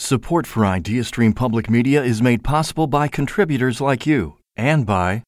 Support for IdeaStream Public Media is made possible by contributors like you and by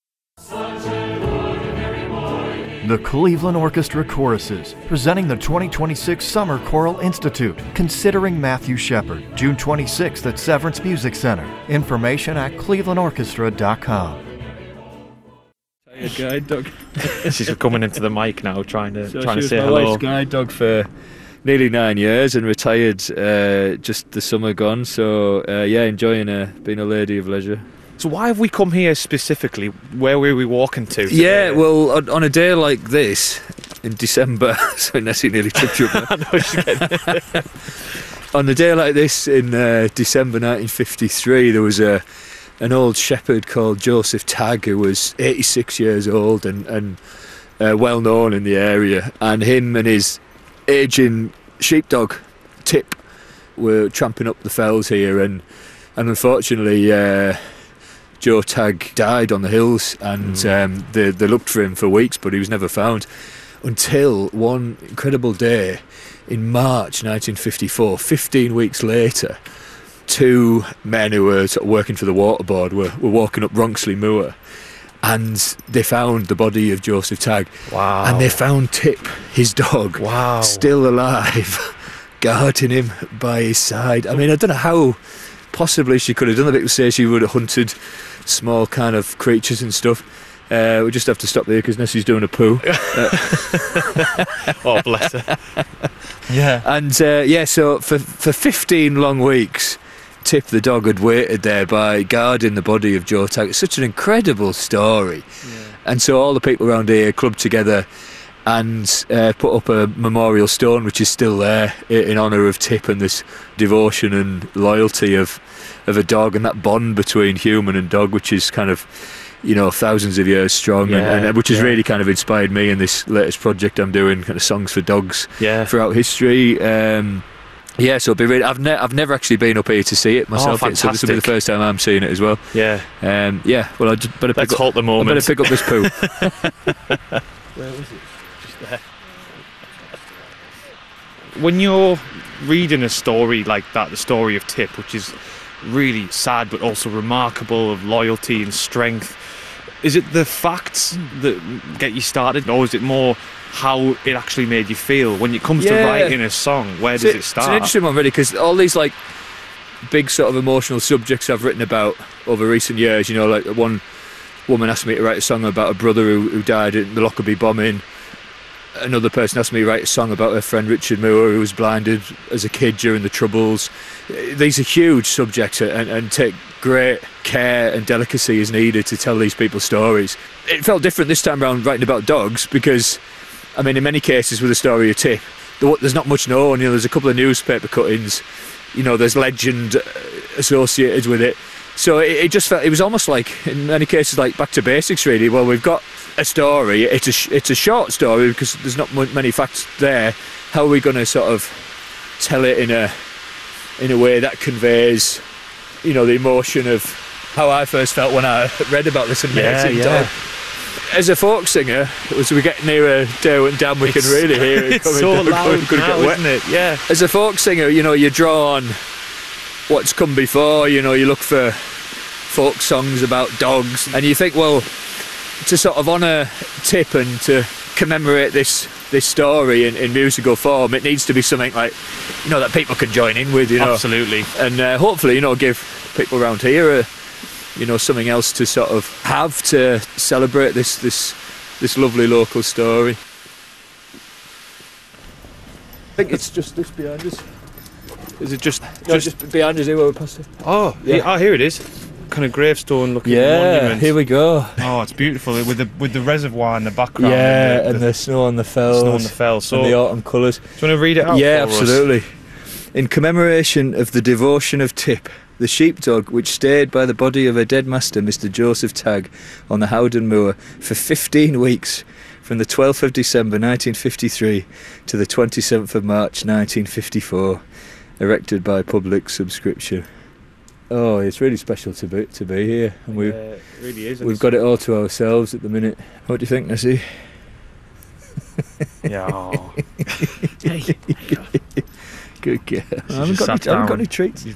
the Cleveland Orchestra Choruses, presenting the 2026 Summer Choral Institute, Considering Matthew Shepard, June 26th at Severance Music Center. Information at clevelandorchestra.com. Tired guide dog. She's coming into the mic now, trying to say She was hello. my wife's guide dog for nearly 9 years and retired just the summer gone. So enjoying being a lady of leisure. So why have we come here specifically? Where were we walking to today? Yeah, well, on a day like this in December, so Nessie nearly tripped you up. I know she's getting On a day like this in December 1953, there was an old shepherd called Joseph Tagg, who was 86 years old and well known in the area, and him and his aging sheepdog Tip were tramping up the fells here, and unfortunately Joe Tagg died on the hills, and they looked for him for weeks, but he was never found until one incredible day in March 1954. 15 weeks later, two men who were sort of working for the water board were walking up Ronksley Moor, and they found the body of Joseph Tagg. Wow. And they found Tip, his dog, Wow. still alive, guarding him by his side. I mean, I don't know how possibly she could have done that. People say she would have hunted small kind of creatures and stuff. We just have to stop there because Nessie's doing a poo. Oh, bless her. Yeah. And so for 15 long weeks, Tip the dog had waited there by guarding the body of Joe Tagg. It's such an incredible story. Yeah. And so all the people around here clubbed together and put up a memorial stone, which is still there in honour of Tip and this devotion and loyalty of a dog, and that bond between human and dog, which is kind of, thousands of years strong, and which has really kind of inspired me in this latest project I'm doing, kind of songs for dogs throughout history. So it'll be really. I've never actually been up here to see it myself, so this will be the first time I'm seeing it as well. Yeah. Well, I just better Let's halt the moment. I better pick up this poo. Where was it? Just there. When you're reading a story like that, the story of Tip, which is really sad but also remarkable, of loyalty and strength, is it the facts that get you started, or is it more how it actually made you feel when it comes to writing a song? Where does it start? It's an interesting one, really, because all these like big sort of emotional subjects I've written about over recent years, like one woman asked me to write a song about a brother who died in the Lockerbie bombing. Another person asked me to write a song about her friend Richard Moore, who was blinded as a kid during the Troubles. These are huge subjects, and take great care and delicacy is needed to tell these people's stories. It felt different this time around writing about dogs because, I mean, in many cases with the story of Tip, there's not much known. There's a couple of newspaper cuttings. There's legend associated with it. So it just felt, it was almost like, in many cases, like back to basics, really. Well, we've got a story. It's a short story because there's not many facts there. How are we going to sort of tell it in a way that conveys, the emotion of how I first felt when I read about this amazing dog. As a folk singer, as we get nearer Derwent Dam, we can really hear it. It's so loud now, isn't it? Yeah. As a folk singer, you draw on what's come before. You look for folk songs about dogs, and you think, well, to sort of honour Tip and to commemorate this story in musical form, it needs to be something like, that people can join in with, Absolutely. And hopefully, give people around here something else to sort of have to celebrate this lovely local story. I think it's just this behind us. Is it just behind us here where we're past it? Oh, yeah. Here it is. Kind of gravestone looking monument. Here we go. Oh, it's beautiful with the reservoir in the background. Yeah, and the snow on the fells. So, and the autumn colours. Do you want to read it out? Yeah, for absolutely. us? In commemoration of the devotion of Tip, the sheepdog which stayed by the body of her dead master, Mr. Joseph Tagg, on the Howden Moor for 15 weeks, from the 12th of December 1953 to the 27th of March 1954, erected by public subscription. Oh, it's really special to be here, and it really is. We've got it all to ourselves at the minute. What do you think, Nessie? Yeah. Oh. Good girl. I haven't got any treats.